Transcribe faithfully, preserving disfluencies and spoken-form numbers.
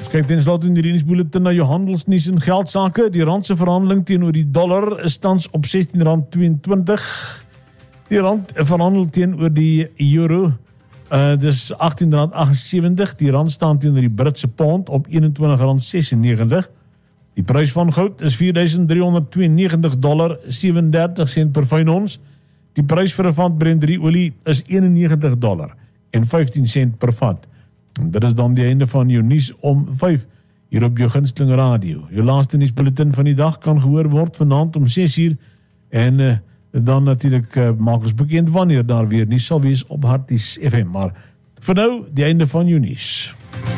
Kyk ten slotte in die nuusbulletin na jou handelsnuus en geldsake. Die rand se verhandeling teenoor die dollar is tans op sestien rand tweeëntwintig. Die rand verhandel teenoor die euro, uh, dis agttien rand agt sewentig. Die rand staan teenoor die Britse pond op eenentwintig rand sesennegentig. Die prys van goud is vier duisend driehonderd tweeënnegentig dollar sewendertig sent per fyn ons. Die prys vir 'n vat Brent drie olie is eenennegentig dollar en vyftien sent per vat. En dit is dan die einde van jou nuus om vyf hier op jou gunsteling radio. Jou laaste nuusbulletin van die dag kan gehoor word vanaand om ses uur en uh, dan natuurlik uh, maak ons bekend wanneer daar weer nuus sal wees op Harties F M. Maar vir nou die einde van jou nuus.